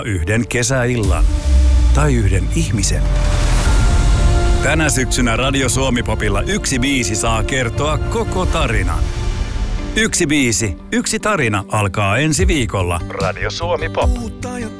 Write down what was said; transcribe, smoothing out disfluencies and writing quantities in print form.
kertoa yhden kesäillan tai yhden ihmisen. Tänä syksynä Radio Suomi-popilla yksi biisi saa kertoa koko tarinan. Yksi biisi, yksi tarina alkaa ensi viikolla. Radio Suomi Pop.